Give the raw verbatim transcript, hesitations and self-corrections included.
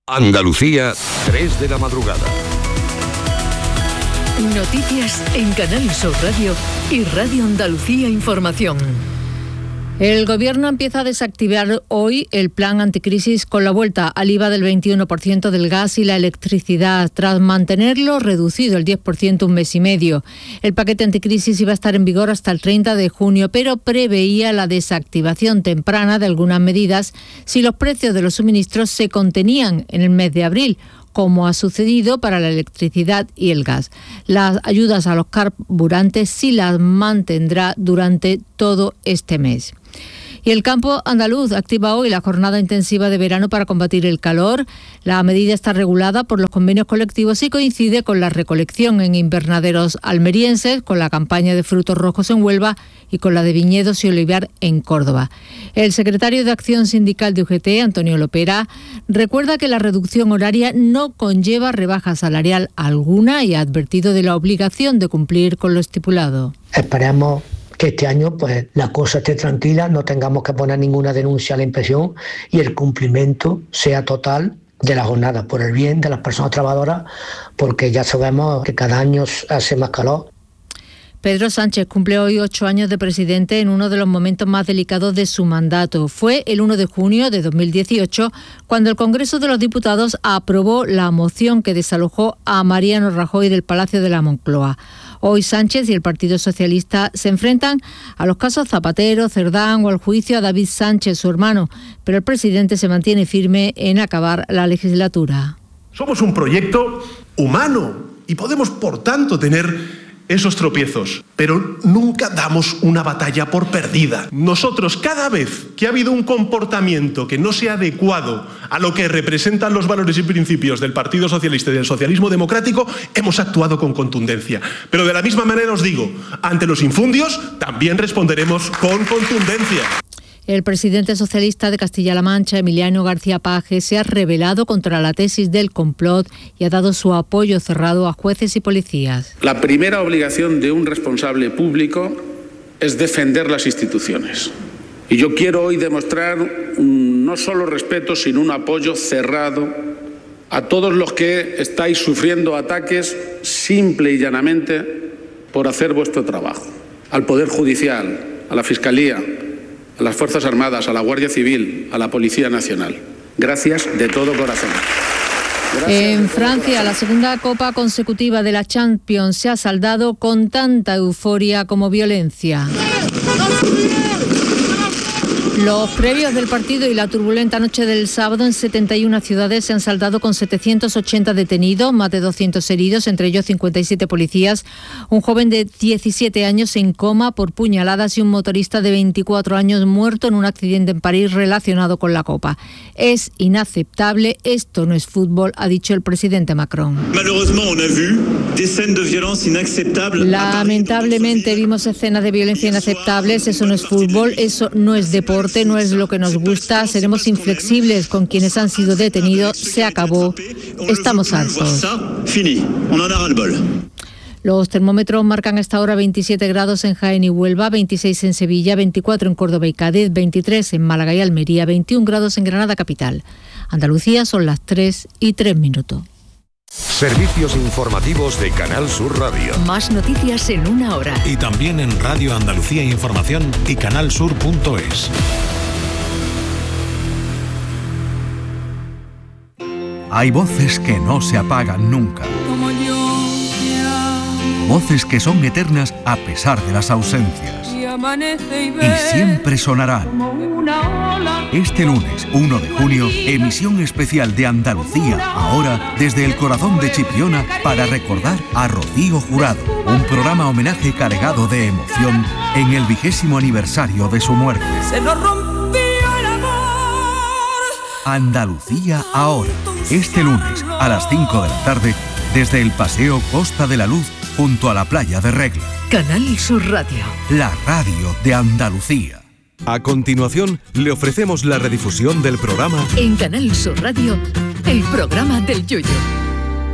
Andalucía, tres de la madrugada. Noticias en Canal Sur Radio y Radio Andalucía Información. El Gobierno empieza a desactivar hoy el plan anticrisis con la vuelta al I V A del veintiuno por ciento del gas y la electricidad, tras mantenerlo reducido el diez por ciento un mes y medio. El paquete anticrisis iba a estar en vigor hasta el treinta de junio, pero preveía la desactivación temprana de algunas medidas si los precios de los suministros se contenían en el mes de abril, como ha sucedido para la electricidad y el gas. Las ayudas a los carburantes sí las mantendrá durante todo este mes. Y el campo andaluz activa hoy la jornada intensiva de verano para combatir el calor. La medida está regulada por los convenios colectivos y coincide con la recolección en invernaderos almerienses, con la campaña de frutos rojos en Huelva y con la de viñedos y olivar en Córdoba. El secretario de Acción Sindical de U G T, Antonio Lopera, recuerda que la reducción horaria no conlleva rebaja salarial alguna y ha advertido de la obligación de cumplir con lo estipulado. Esperemos que este año pues la cosa esté tranquila, no tengamos que poner ninguna denuncia a la inspección y el cumplimiento sea total de la jornada, por el bien de las personas trabajadoras, porque ya sabemos que cada año hace más calor. Pedro Sánchez cumple hoy ocho años de presidente en uno de los momentos más delicados de su mandato. Fue el uno de junio de dos mil dieciocho cuando el Congreso de los Diputados aprobó la moción que desalojó a Mariano Rajoy del Palacio de la Moncloa. Hoy Sánchez y el Partido Socialista se enfrentan a los casos Zapatero, Cerdán o al juicio a David Sánchez, su hermano, pero el presidente se mantiene firme en acabar la legislatura. Somos un proyecto humano y podemos, por tanto, tener esos tropiezos, pero nunca damos una batalla por perdida. Nosotros, cada vez que ha habido un comportamiento que no sea adecuado a lo que representan los valores y principios del Partido Socialista y del socialismo democrático, hemos actuado con contundencia. Pero de la misma manera os digo, ante los infundios también responderemos con contundencia. El presidente socialista de Castilla-La Mancha, Emiliano García Paje, se ha rebelado contra la tesis del complot y ha dado su apoyo cerrado a jueces y policías. La primera obligación de un responsable público es defender las instituciones. Y yo quiero hoy demostrar un, no solo respeto, sino un apoyo cerrado a todos los que estáis sufriendo ataques simple y llanamente por hacer vuestro trabajo. Al Poder Judicial, a la Fiscalía, a las Fuerzas Armadas, a la Guardia Civil, a la Policía Nacional. Gracias de todo corazón. Gracias en Francia, la segunda copa consecutiva de la Champions se ha saldado con tanta euforia como violencia. Los previos del partido y la turbulenta noche del sábado en setenta y una ciudades se han saldado con setecientos ochenta detenidos, más de doscientos heridos, entre ellos cincuenta y siete policías, un joven de diecisiete años en coma por puñaladas y un motorista de veinticuatro años muerto en un accidente en París relacionado con la Copa. Es inaceptable, esto no es fútbol, ha dicho el presidente Macron. Lamentablemente vimos escenas de violencia inaceptables, eso no es fútbol, eso no es deporte. No es lo que nos gusta, seremos inflexibles con quienes han sido detenidos, se acabó, estamos hartos. Los termómetros marcan hasta ahora veintisiete grados en Jaén y Huelva, veintiséis en Sevilla, veinticuatro en Córdoba y Cádiz, veintitrés en Málaga y Almería, veintiún grados en Granada capital. Andalucía son las tres y tres minutos. Servicios informativos de Canal Sur Radio. Más noticias en una hora. Y también en Radio Andalucía Información y canalsur punto es. Hay voces que no se apagan nunca. Voces que son eternas a pesar de las ausencias. Y siempre sonarán. Este lunes, uno de junio, emisión especial de Andalucía Ahora, desde el corazón de Chipiona, para recordar a Rocío Jurado. Un programa homenaje cargado de emoción en el vigésimo aniversario de su muerte. Se nos rompió el amor. Andalucía Ahora, este lunes a las cinco de la tarde, desde el Paseo Costa de la Luz, junto a la playa de Regla. Canal Sur Radio. La radio de Andalucía. A continuación, le ofrecemos la redifusión del programa En Canal Sur Radio, el programa del Yoyo.